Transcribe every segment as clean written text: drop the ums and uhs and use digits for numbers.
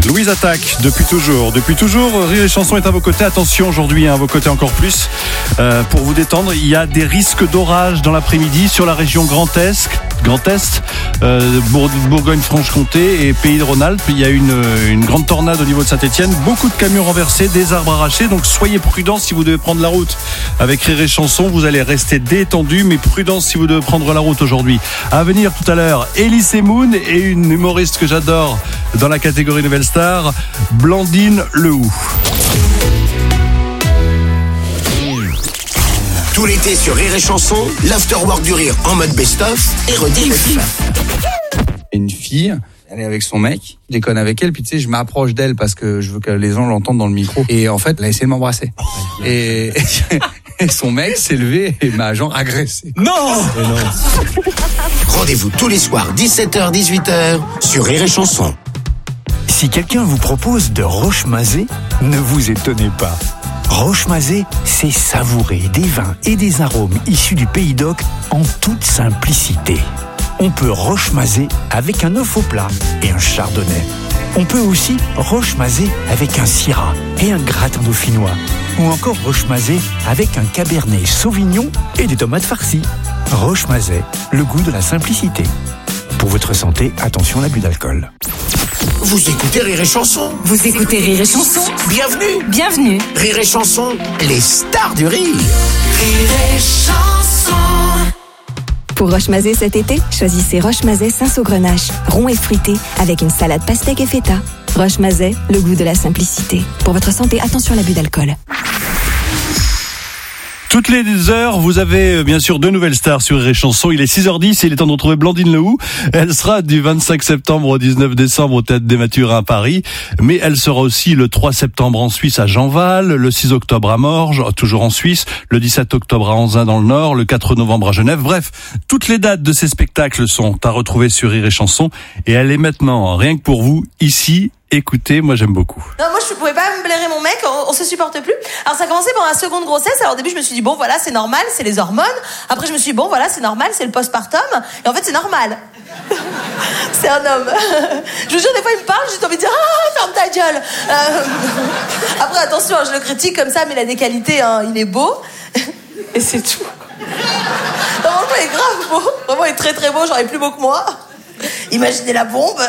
Louise attaque depuis toujours. Rire et chanson est à vos côtés. Attention aujourd'hui, à vos côtés encore plus. Pour vous détendre, il y a des risques d'orage dans l'après-midi sur la région Grand Est, Bourgogne-Franche-Comté et Pays de Rhône-Alpes. Il y a une grande tornade au niveau de Saint-Etienne. Beaucoup de camions renversés, des arbres arrachés. Donc soyez prudents si vous devez prendre la route. Avec Rire et chanson, vous allez rester détendu, mais prudence si vous devez prendre la route aujourd'hui. À venir tout à l'heure, Elise Moon et une humoriste que j'adore dans la catégorie Nouvelle Star, Blandine Lehou. Tout l'été sur Rire et Chanson, l'afterwork du rire en mode best-of et rediff. Une fille, elle est avec son mec, je déconne avec elle, puis tu sais, je m'approche d'elle parce que je veux que les gens l'entendent dans le micro. Et en fait, elle a essayé de m'embrasser. Et son mec s'est levé et m'a genre agressé. Non. Rendez-vous tous les soirs 17h-18h sur Rire et Chanson. Si quelqu'un vous propose de roche-mazé, ne vous étonnez pas. Roche-mazé, c'est savourer des vins et des arômes issus du Pays d'Oc en toute simplicité. On peut roche-mazé avec un œuf au plat et un chardonnay. On peut aussi roche-mazé avec un syrah et un gratin dauphinois. Ou encore roche-mazé avec un cabernet sauvignon et des tomates farcies. Roche-mazé, le goût de la simplicité. Pour votre santé, attention à l'abus d'alcool. Vous écoutez Rire et Chanson. Vous écoutez Rire et chanson. Bienvenue. Rire et Chanson, les stars du rire. Rire et chanson. Pour roche-mazé cet été, choisissez roche-mazé Saint-Saugrenache, rond et fruité, avec une salade pastèque et feta. Roche-mazé, le goût de la simplicité. Pour votre santé, attention à l'abus d'alcool. Toutes les heures, vous avez bien sûr deux nouvelles stars sur Rire et Chanson. Il est 6h10 et il est temps de retrouver Blandine Lehou. Elle sera du 25 septembre au 19 décembre au Théâtre des Mathurins à Paris. Mais elle sera aussi le 3 septembre en Suisse à Jeanval, le 6 octobre à Morges, toujours en Suisse, le 17 octobre à Anzin dans le Nord, le 4 novembre à Genève. Bref, toutes les dates de ces spectacles sont à retrouver sur Rire et Chanson. Et elle est maintenant, rien que pour vous, ici. Écoutez, moi j'aime beaucoup. Non, moi je pouvais pas me blairer mon mec, on se supporte plus. Alors ça a commencé par la seconde grossesse. Alors au début je me suis dit bon voilà c'est normal, c'est les hormones. Après je me suis dit bon voilà c'est normal, c'est le postpartum. Et en fait c'est normal. C'est un homme. Je vous jure des fois il me parle, j'ai envie de dire ah ferme ta gueule. Après attention, je le critique comme ça, mais il a des qualités, hein, il est beau. Et c'est tout. Non, franchement il est grave beau. Vraiment il est très très beau, genre il est plus beau que moi. Imaginez la bombe.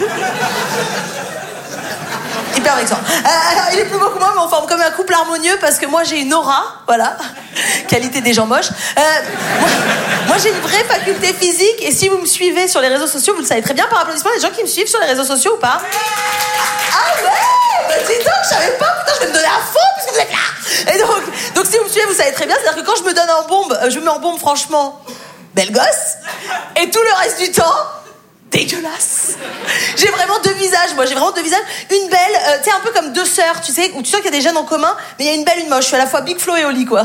Hyper vexant. Alors, il est plus beau que moi, mais on forme comme un couple harmonieux parce que moi, j'ai une aura, voilà. Qualité des gens moches. Moi, j'ai une vraie faculté physique et si vous me suivez sur les réseaux sociaux, vous le savez très bien par applaudissement, les gens qui me suivent sur les réseaux sociaux ou pas? Ah ouais, bah dis donc, je savais pas, putain, je vais me donner à fond puisque vous êtes là. Et donc si vous me suivez, vous savez très bien, c'est-à-dire que quand je me donne en bombe, je me mets en bombe franchement, belle gosse, et tout le reste du temps, dégueulasse. J'ai vraiment deux visages, moi. J'ai vraiment deux visages. Une belle, tu sais, un peu comme deux sœurs, tu sais, où tu sens qu'il y a des jeunes en commun, mais il y a une belle, une moche. Je suis à la fois Big Flo et Oli, quoi.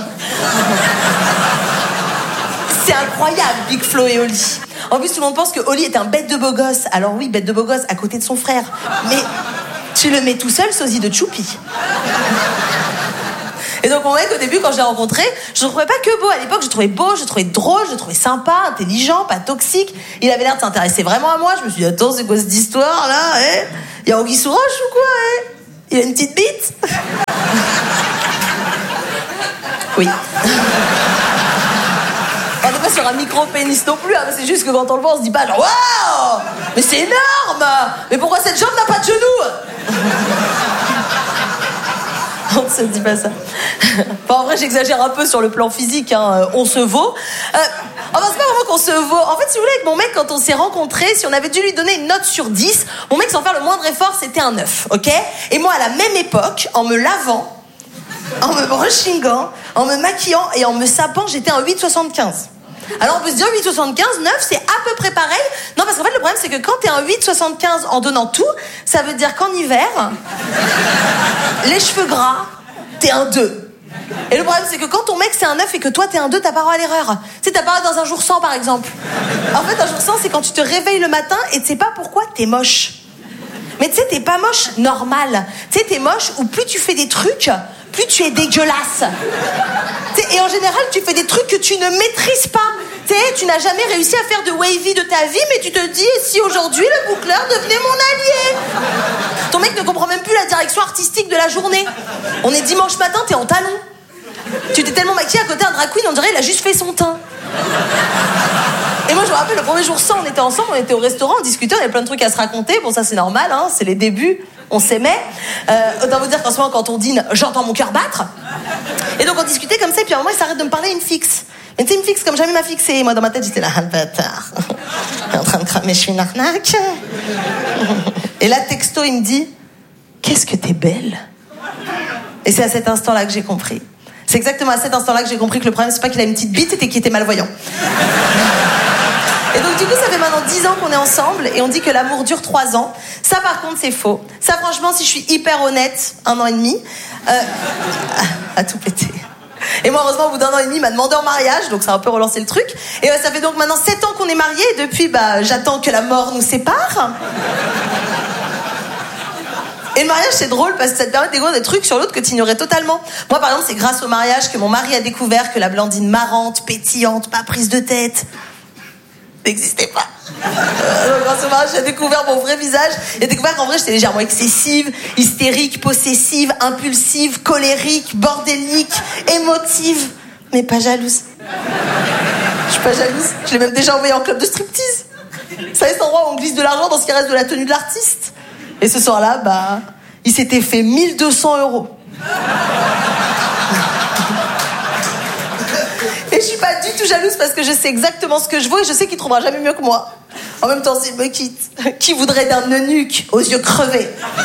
C'est incroyable, Big Flo et Oli. En plus, tout le monde pense que Oli est un bête de beau gosse. Alors oui, bête de beau gosse à côté de son frère. Mais tu le mets tout seul, sosie de Choupi. Et donc mon mec au début quand je l'ai rencontré, je ne trouvais pas que beau. À l'époque je le trouvais beau, je le trouvais drôle, je le trouvais sympa, intelligent, pas toxique. Il avait l'air de s'intéresser vraiment à moi. Je me suis dit attends c'est quoi cette histoire là, hein? Il y a Anguille sous roche ou quoi, hein? Il a une petite bite. Oui. On n'est pas sur un micro-pénis non plus, hein, c'est juste que quand on le voit on se dit pas genre waouh, mais c'est énorme. Mais pourquoi cette jambe n'a pas de genoux? On ne se dit pas ça. Enfin, en vrai, j'exagère un peu sur le plan physique, hein. On se vaut. Enfin, c'est pas vraiment qu'on se vaut. En fait, si vous voulez, avec mon mec, quand on s'est rencontrés, si on avait dû lui donner une note sur 10, mon mec, sans faire le moindre effort, c'était un 9, ok? Et moi, à la même époque, en me lavant, en me brushingant, en me maquillant et en me sapant, j'étais un 8,75. Alors on peut se dire 8,75, 9, c'est à peu près pareil. Non, parce qu'en fait, le problème, c'est que quand t'es un 8,75 en donnant tout, ça veut dire qu'en hiver, les cheveux gras, t'es un 2. Et le problème, c'est que quand ton mec, c'est un 9 et que toi, t'es un 2, t'as pas droit à l'erreur. Tu sais, t'as pas droit dans un jour sans, par exemple. En fait, un jour sans, c'est quand tu te réveilles le matin et tu sais pas pourquoi t'es moche. Mais tu sais, t'es pas moche normal. Tu sais, t'es moche où plus tu fais des trucs, plus tu es dégueulasse. Et en général, tu fais des trucs que tu ne maîtrises pas. Tu n'as jamais réussi à faire de wavy de ta vie, mais tu te dis, si aujourd'hui le boucleur devenait mon allié? Ton mec ne comprend réaction artistique de la journée. On est dimanche matin, t'es en talons. Tu t'es tellement maquillée à côté d'un drag queen, on dirait il a juste fait son teint. Et moi je me rappelle le premier jour sans, on était ensemble, on était au restaurant, on discutait, on avait plein de trucs à se raconter. Bon ça c'est normal, hein, c'est les débuts, on s'aimait. Autant vous dire qu'en ce moment quand on dîne, j'entends mon cœur battre. Et donc on discutait comme ça, et puis à un moment il s'arrête de me parler, il me fixe. Mais tu sais, il me fixe comme jamais il m'a fixé. Et moi dans ma tête j'étais là, ah, bâtard. En train de cramer, je suis une arnaque. Et là texto il me dit, qu'est-ce que t'es belle. Et c'est à cet instant-là que j'ai compris. C'est exactement à cet instant-là que j'ai compris que le problème c'est pas qu'il a une petite bite, c'était qu'il était malvoyant. Et donc du coup ça fait maintenant 10 ans qu'on est ensemble et on dit que l'amour dure 3 ans. Ça par contre c'est faux. Ça franchement si je suis hyper honnête, 1 an et demi à tout péter. Et moi heureusement au bout d'1 an et demi il m'a demandé en mariage, donc ça a un peu relancé le truc. Et ça fait donc maintenant 7 ans qu'on est mariés et depuis j'attends que la mort nous sépare. Et le mariage c'est drôle parce que ça te permet de découvrir des trucs sur l'autre que tu ignorais totalement. Moi par exemple c'est grâce au mariage que mon mari a découvert que la Blandine marrante, pétillante, pas prise de tête n'existait pas. Donc grâce au mariage j'ai découvert mon vrai visage. J'ai découvert qu'en vrai j'étais légèrement excessive, hystérique, possessive, impulsive, colérique, bordélique, émotive, mais pas jalouse. Je suis pas jalouse, je l'ai même déjà envoyé en club de striptease. Vous savez cet endroit où on glisse de l'argent dans ce qui reste de la tenue de l'artiste. Et ce soir-là, il s'était fait 1 200 €. Et je suis pas du tout jalouse parce que je sais exactement ce que je vaux et je sais qu'il trouvera jamais mieux que moi. En même temps, s'il me quitte, qui voudrait d'un eunuque aux yeux crevés?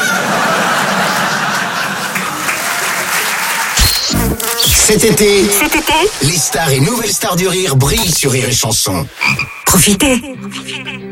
Cet été, les stars et nouvelles stars du rire brillent sur Rire et Chanson. Profitez.